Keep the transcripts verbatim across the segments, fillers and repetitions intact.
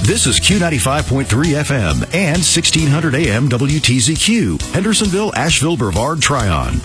This is Q ninety-five point three F M and sixteen hundred A M W T Z Q, Hendersonville, Asheville, Brevard, Tryon.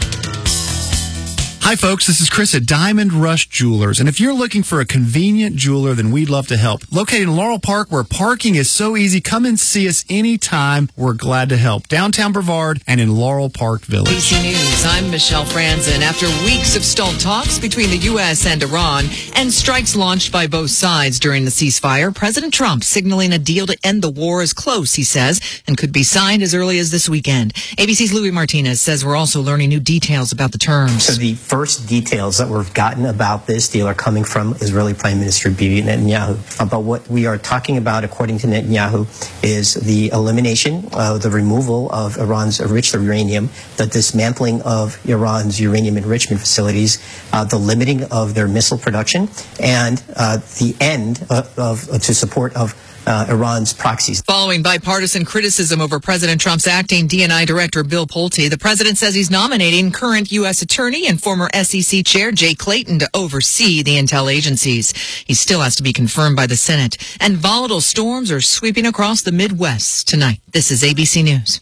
Hi, folks. This is Chris at Diamond Rush Jewelers. And if you're looking for a convenient jeweler, then we'd love to help. Located in Laurel Park, where parking is so easy, come and see us anytime. We're glad to help. Downtown Brevard and in Laurel Park Village. A B C News, I'm Michelle Franzen. After weeks of stalled talks between the U S and Iran and strikes launched by both sides during the ceasefire, President Trump signaling a deal to end the war is close, he says, and could be signed as early as this weekend. A B C's Louis Martinez says we're also learning new details about the terms. So the first details that we've gotten about this deal are coming from Israeli Prime Minister Bibi Netanyahu. But what we are talking about, according to Netanyahu, is the elimination, uh, the removal of Iran's enriched uranium, the dismantling of Iran's uranium enrichment facilities, uh, the limiting of their missile production, and uh, the end of, of uh, to support of Uh, Iran's proxies. Following bipartisan criticism over President Trump's acting D and I director Bill Pulte, the president says he's nominating current U S attorney and former S E C chair Jay Clayton to oversee the intel agencies. He still has to be confirmed by the Senate. And volatile storms are sweeping across the Midwest tonight. This is A B C News.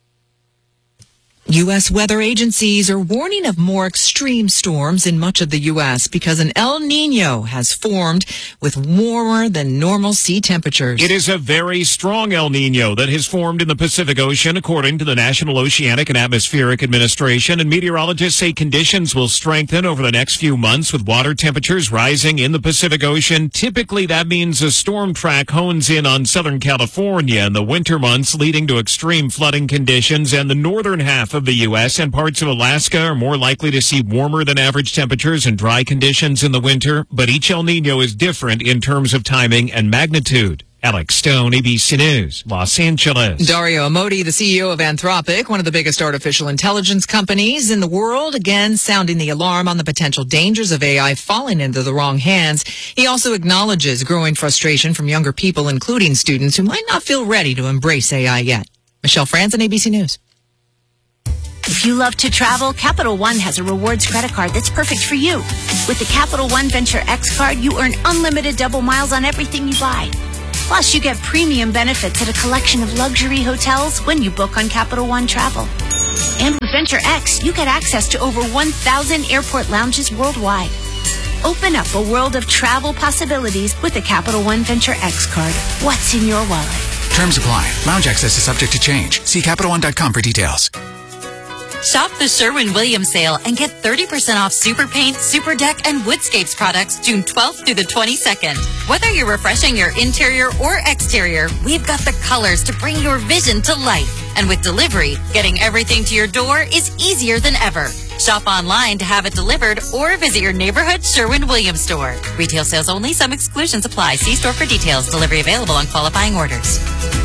U S weather agencies are warning of more extreme storms in much of the U S because an El Nino has formed with warmer than normal sea temperatures. It is a very strong El Nino that has formed in the Pacific Ocean, according to the National Oceanic and Atmospheric Administration, and meteorologists say conditions will strengthen over the next few months with water temperatures rising in the Pacific Ocean. Typically, that means a storm track hones in on Southern California in the winter months, leading to extreme flooding conditions, and the northern half of the U S and parts of Alaska are more likely to see warmer than average temperatures and dry conditions in the winter, but each El Nino is different in terms of timing and magnitude. Alex Stone, A B C News, Los Angeles. Dario Amodei, the C E O of Anthropic, one of the biggest artificial intelligence companies in the world, again sounding the alarm on the potential dangers of A I falling into the wrong hands. He also acknowledges growing frustration from younger people, including students who might not feel ready to embrace A I yet. Michelle Franzen, A B C News. If you love to travel, Capital One has a rewards credit card that's perfect for you. With the Capital One Venture X card, you earn unlimited double miles on everything you buy. Plus, you get premium benefits at a collection of luxury hotels when you book on Capital One Travel. And with Venture X, you get access to over one thousand airport lounges worldwide. Open up a world of travel possibilities with the Capital One Venture X card. What's in your wallet? Terms apply. Lounge access is subject to change. See Capital One dot com for details. Shop the Sherwin-Williams sale and get thirty percent off Super Paint, Super Deck, and Woodscapes products June twelfth through the twenty-second. Whether you're refreshing your interior or exterior, we've got the colors to bring your vision to life. And with delivery, getting everything to your door is easier than ever. Shop online to have it delivered or visit your neighborhood Sherwin-Williams store. Retail sales only. Some exclusions apply. See store for details. Delivery available on qualifying orders.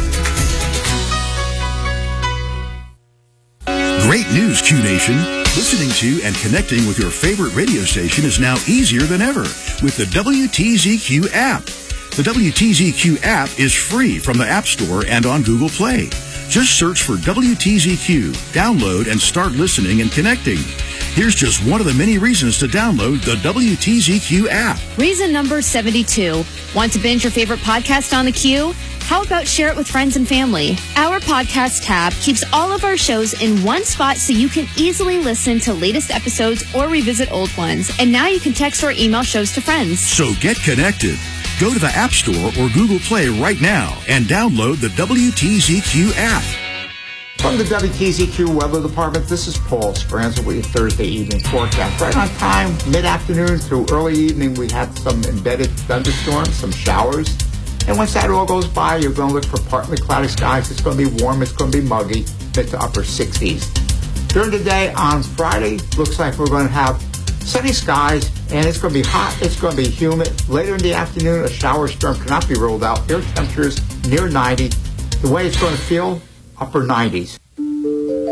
Great news, Q Nation. Listening to and connecting with your favorite radio station is now easier than ever with the W T Z Q app. The W T Z Q app is free from the App Store and on Google Play. Just search for W T Z Q, download, and start listening and connecting. Here's just one of the many reasons to download the W T Z Q app. Reason number seventy-two. Want to binge your favorite podcast on the Q? How about share it with friends and family? Our podcast tab keeps all of our shows in one spot so you can easily listen to latest episodes or revisit old ones. And now you can text or email shows to friends. So get connected. Go to the App Store or Google Play right now and download the W T Z Q app. From the W T Z Q Weather Department, this is Paul Speranza with your Thursday evening forecast. Right on time, mid-afternoon through early evening, we had some embedded thunderstorms, some showers. And once that all goes by, you're going to look for partly cloudy skies. It's going to be warm. It's going to be muggy, mid to upper sixties. During the day on Friday, looks like we're going to have sunny skies, and it's going to be hot. It's going to be humid. Later in the afternoon, a shower storm cannot be ruled out. Air temperatures near ninety. The way it's going to feel, upper nineties.